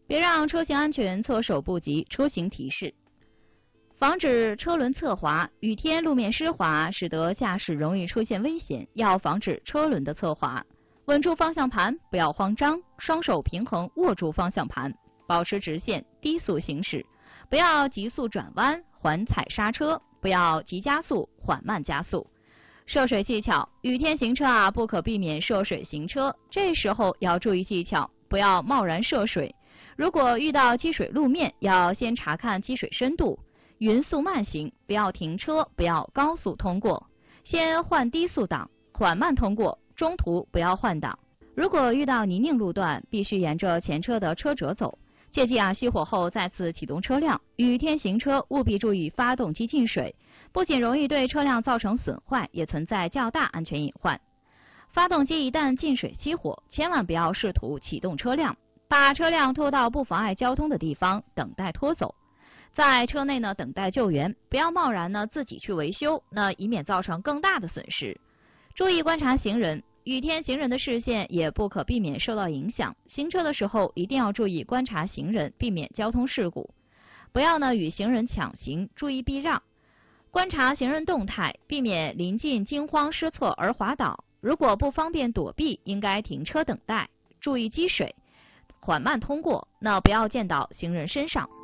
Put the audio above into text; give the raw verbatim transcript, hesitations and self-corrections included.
别让车行安全措手不及。出行提示：防止车轮侧滑，雨天路面湿滑，使得驾驶容易出现危险，要防止车轮的侧滑。稳住方向盘，不要慌张，双手平衡握住方向盘，保持直线，低速行驶，不要急速转弯，缓踩刹车，不要急加速，缓慢加速。涉水技巧：雨天行车啊，不可避免涉水行车，这时候要注意技巧，不要贸然涉水。如果遇到积水路面，要先查看积水深度，匀速慢行，不要停车，不要高速通过，先换低速档，缓慢通过，中途不要换挡。如果遇到泥泞路段，必须沿着前车的车辙走。切记啊，熄火后再次启动车辆。雨天行车务必注意发动机进水，不仅容易对车辆造成损坏，也存在较大安全隐患。发动机一旦进水熄火，千万不要试图启动车辆，把车辆拖到不妨碍交通的地方，等待拖走。在车内呢等待救援，不要贸然呢自己去维修，那以免造成更大的损失。注意观察行人。雨天行人的视线也不可避免受到影响，行车的时候一定要注意观察行人，避免交通事故。不要呢与行人抢行，注意避让。观察行人动态，避免临近惊慌失措而滑倒。如果不方便躲避，应该停车等待，注意积水，缓慢通过，那不要溅到行人身上。